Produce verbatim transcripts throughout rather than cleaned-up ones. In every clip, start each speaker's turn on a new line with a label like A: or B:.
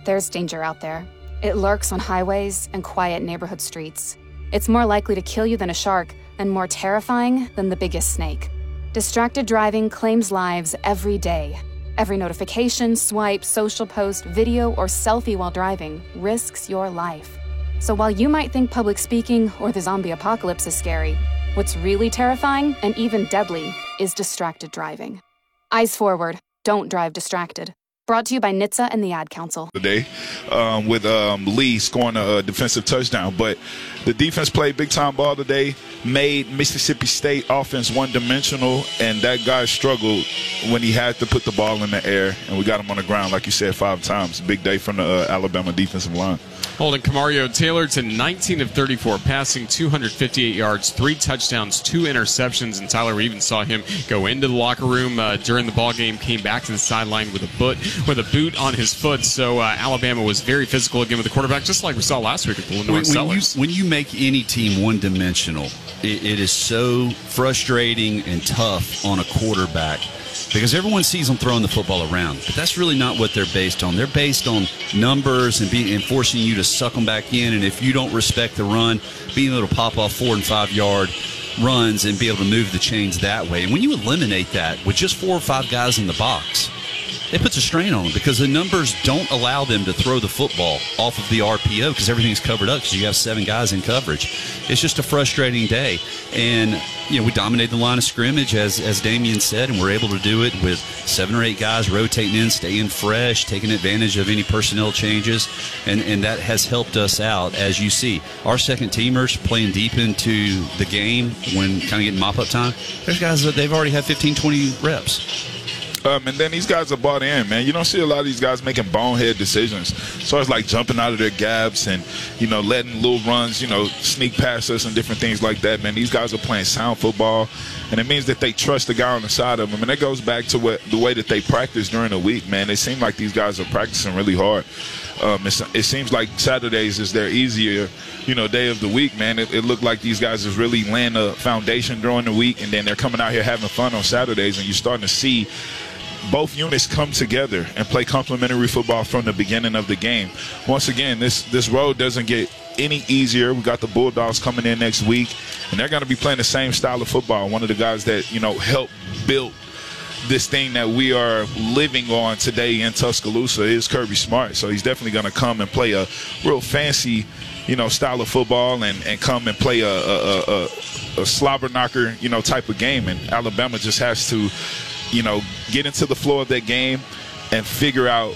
A: There's danger out there. It lurks on highways and quiet neighborhood streets. It's more likely to kill you than a shark, and more terrifying than the biggest snake. Distracted driving claims lives every day. Every notification, swipe, social post, video, or selfie while driving risks your life. So while you might think public speaking or the zombie apocalypse is scary, what's really terrifying and even deadly is distracted driving. Eyes forward. Don't drive distracted. Brought to you by N H T S A and the Ad Council.
B: Today, um, with um, Lee scoring a, a defensive touchdown, but the defense played big time ball today, made Mississippi State offense one dimensional, and that guy struggled when he had to put the ball in the air, and we got him on the ground, like you said, five times. Big day from the uh, Alabama defensive line.
C: Holding Kamario Taylor to nineteen of thirty-four, passing two hundred fifty-eight yards, three touchdowns, two interceptions, and Tyler, we even saw him go into the locker room uh, during the ball game, came back to the sideline with a foot, with a boot on his foot. So uh, Alabama was very physical again with the quarterback, just like we saw last week at the Illinois
D: when,
C: Sellers.
D: When you, when you make any team one-dimensional, it, it is so frustrating and tough on a quarterback because everyone sees them throwing the football around, but that's really not what they're based on. They're based on numbers and, being, and forcing you to suck them back in, and if you don't respect the run, being able to pop off four- and five-yard runs and be able to move the chains that way. And when you eliminate that with just four or five guys in the box, it puts a strain on them because the numbers don't allow them to throw the football off of the R P O because everything's covered up because you have seven guys in coverage. It's just a frustrating day. And, you know, we dominated the line of scrimmage, as as Damian said, and we're able to do it with seven or eight guys rotating in, staying fresh, taking advantage of any personnel changes, and, and that has helped us out, as you see. Our second-teamers playing deep into the game when kind of getting mop-up time, there's guys that they've already had fifteen, twenty reps.
B: Um, and then these guys are bought in, man. You don't see a lot of these guys making bonehead decisions. So it's like jumping out of their gaps and, you know, letting little runs, you know, sneak past us and different things like that, man. These guys are playing sound football, and it means that they trust the guy on the side of them. And that goes back to what the way that they practice during the week, man. It seems like these guys are practicing really hard. Um, it seems like Saturdays is their easier, you know, day of the week, man. It, it looked like these guys is really laying a foundation during the week, and then they're coming out here having fun on Saturdays, and you're starting to see both units come together and play complementary football from the beginning of the game. Once again, this this road doesn't get any easier. We got the Bulldogs coming in next week, and they're going to be playing the same style of football. One of the guys that, you know, helped build this thing that we are living on today in Tuscaloosa is Kirby Smart. So he's definitely going to come and play a real fancy, you know, style of football and, and come and play a, a, a, a slobber knocker, you know, type of game. And Alabama just has to, you know, get into the flow of that game and figure out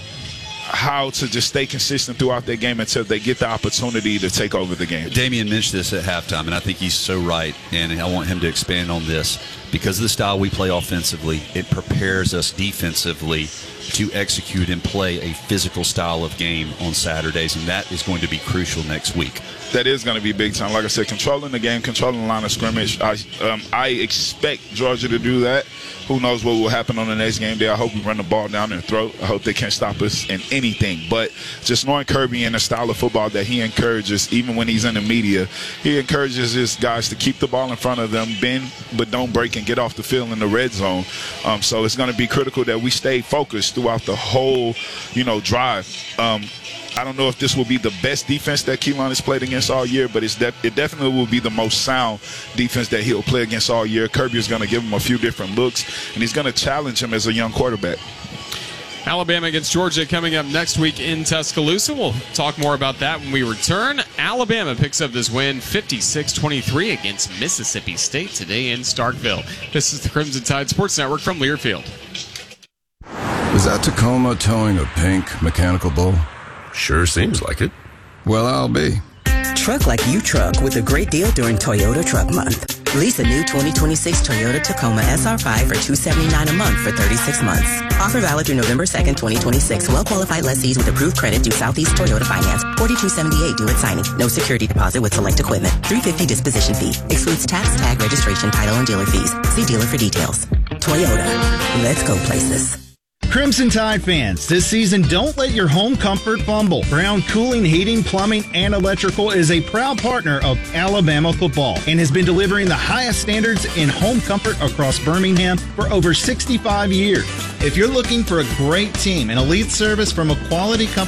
B: how to just stay consistent throughout that game until they get the opportunity to take over the game.
D: Damian mentioned this at halftime, and I think he's so right, and I want him to expand on this. Because of the style we play offensively, it prepares us defensively to execute and play a physical style of game on Saturdays, and that is going to be crucial next week.
B: That is going to be big time. Like I said, controlling the game, controlling the line of scrimmage. I, um, I expect Georgia to do that. Who knows what will happen on the next game day. I hope we run the ball down their throat. I hope they can't stop us in anything. But just knowing Kirby and the style of football that he encourages, even when he's in the media, he encourages his guys to keep the ball in front of them, bend but don't break, and get off the field in the red zone. Um, so it's going to be critical that we stay focused throughout the whole, you know, drive. Um, I don't know if this will be the best defense that Keelan has played against all year, but it's de- it definitely will be the most sound defense that he'll play against all year. Kirby is going to give him a few different looks, and he's going to challenge him as a young quarterback.
C: Alabama against Georgia coming up next week in Tuscaloosa. We'll talk more about that when we return. Alabama picks up this win fifty-six twenty-three against Mississippi State today in Starkville. This is the Crimson Tide Sports Network from Learfield.
E: Is that Tacoma towing a pink mechanical bull?
F: Sure seems like it.
E: Well, I'll be.
G: Truck like you truck with a great deal during Toyota Truck Month. Lease a new twenty twenty-six Toyota Tacoma S R five for two hundred seventy-nine dollars a month for thirty-six months. Offer valid through November second, twenty twenty-six. Well-qualified lessees with approved credit due Southeast Toyota Finance. forty-two seventy-eight due at signing. No security deposit with select equipment. three hundred fifty dollars disposition fee. Excludes tax, tag, registration, title, and dealer fees. See dealer for details. Toyota. Let's go places.
H: Crimson Tide fans, this season don't let your home comfort fumble. Brown Cooling, Heating, Plumbing, and Electrical is a proud partner of Alabama football and has been delivering the highest standards in home comfort across Birmingham for over sixty-five years. If you're looking for a great team and elite service from a quality company,